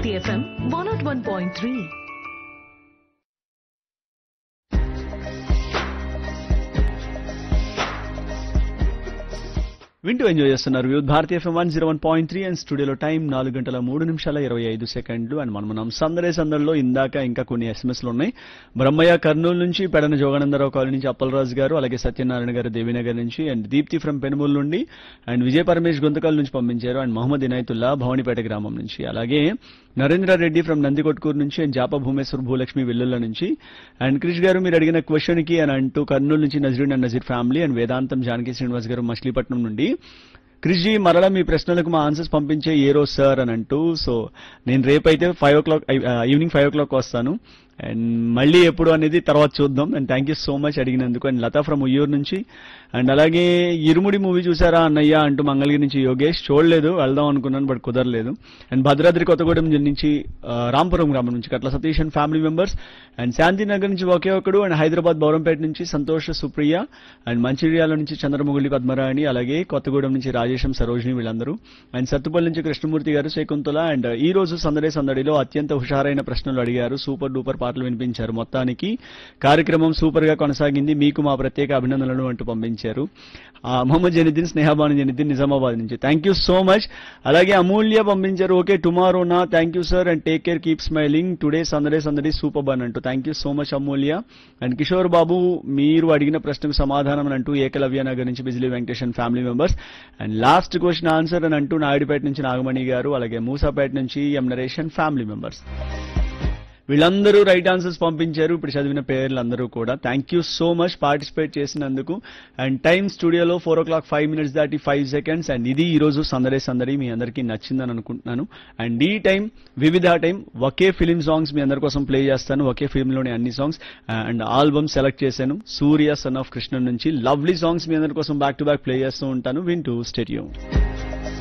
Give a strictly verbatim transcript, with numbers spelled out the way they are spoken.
Bharati FM one not one point three. వింటూ enjoy చేస్తున్నారు వివిధ Bharati FM one zero one point three and స్టూడియోలో time నాలుగు గంటల మూడు నిమిషాల ఇరవై ఐదు సెకండ్లు అండ్ మనం మనం సందడే సందడిలో ఇందాక ఇంకా కొన్ని ఎస్ఎంఎస్లు ఉన్నాయి. బ్రహ్మయ్య కర్నూలు నుంచి, పెడన జోగానందరావు కాలనీ నుంచి అప్పలరాజు గారు, అలాగే సత్యనారాయణ గారు దేవీనగర్ నుంచి, అండ్ దీప్తి ఫ్రమ్ పెనుమూలు నుండి, అండ్ విజయ పరమేష్ గుంతకల్ నుంచి పంపించారు, అండ్ మహమ్మద్ ఇనాయతుల్లా భవానీపేట గ్రామం నుంచి, అలాగే నరేంద్ర రెడ్డి ఫ్రమ్ నందికొట్కూరు నుంచి, అండ్ జాప భూమేశ్వర్ భూలక్ష్మి వెల్లుల్ల నుంచి, అండ్ క్రిష్ గారు మీరు అడిగిన క్వశ్చన్ కి అని అంటూ కర్నూలు నుంచి Nazreen and Nazir family, and వేదాంతం జానకి శ్రీనివాస్ గారు మచిలీపట్నం నుండి, క్రిష్జీ మరలా మీ ప్రశ్నలకు మా ఆన్సర్స్ పంపించే ఏ రోజు సార్ అని అంటూ. సో నేను రేపైతే ఫైవ్ ఓ క్లాక్ ఈవినింగ్ ఫైవ్ ఓ క్లాక్ వస్తాను, అండ్ మళ్ళీ ఎప్పుడు అనేది తర్వాత చూద్దాం. And thank you so much అడిగినందుకు. అండ్ లతా ఫ్రమ్ ఉయ్యూరు నుంచి, అండ్ అలాగే ఇరుముడి మూవీ చూసారా అన్నయ్య అంటూ మంగళగిరి నుంచి యోగేష్. చూడలేదు, వెళ్దాం అనుకున్నాను బట్ కుదరలేదు. అండ్ భద్రాద్రి కొత్తగూడెం నుంచి రాంపురం గ్రామం నుంచి కట్ల Satish and family members, and Shantinagar నుంచి ఒకే ఒకడు, అండ్ హైదరాబాద్ బౌరంపేట నుంచి సంతోష్ సుప్రియ, అండ్ మంచిర్యాల నుంచి చంద్రముగుళి పద్మరాణి, అలాగే కొత్తగూడెం నుంచి రాజేశం సరోజిని వీళ్ళందరూ, అండ్ సత్తుపల్లి నుంచి కృష్ణమూర్తి గారు, శకుంతల. అండ్ ఈ రోజు సందడే సందడిలో అత్యంత హుషారైన ప్రశ్నలు అడిగారు, సూపర్ డూపర్ పాటలు వినిపించారు, మొత్తానికి కార్యక్రమం సూపర్ గా కొనసాగింది, మీకు మా ప్రత్యేక అభినందనలు అంటూ పంపించారు మొహమ్మద్ జనిద్దీన్, స్నేహబాను జనిద్దీన్ నిజామాబాద్ నుంచి. Thank you so much. అలాగే అమూల్య పంపించారు, ఓకే టుమారో నా, thank you sir and take care, keep smiling, today సందడే సందడి సూపర్ బన్ అంటూ. Thank you so much Amulya. And Kishore Babu మీరు అడిగిన ప్రశ్నకు సమాధానం అంటూ ఏకలవ్య నగర్ నుంచి Bijli Venkatesan family members, and last question answer అని అంటూ నాయుడుపేట నుంచి నాగమణి గారు, అలాగే మూసాపేట నుంచి ఎం నరేషన్ ఫ్యామిలీ మెంబర్స్. వీళ్ళందరూ రైట్ ఆన్సర్స్ పంపించారు, ఇప్పుడు చదివిన పేర్లు అందరూ కూడా. Thank you so much participate చేసినందుకు. అండ్ టైం స్టూడియోలో ఫోర్ ఓ క్లాక్ ఫైవ్ మినిట్స్ దాటి ఫైవ్ సెకండ్స్. అండ్ ఇది ఈ రోజు సందడే సందడి మీ అందరికీ నచ్చిందని అనుకుంటున్నాను. అండ్ ఈ టైం వివిధ టైం ఒకే ఫిలిం సాంగ్స్ మీ అందరి కోసం ప్లే చేస్తాను, ఒకే ఫిల్మ్లోని అన్ని సాంగ్స్ అండ్ ఆల్బమ్ సెలెక్ట్ చేశాను. సూర్య సన్ ఆఫ్ కృష్ణ నుంచి లవ్లీ సాంగ్స్ మీ అందరి కోసం బ్యాక్ టు బ్యాక్ ప్లే చేస్తూ ఉంటాను, వింటూ స్టే ట్యూన్డ్.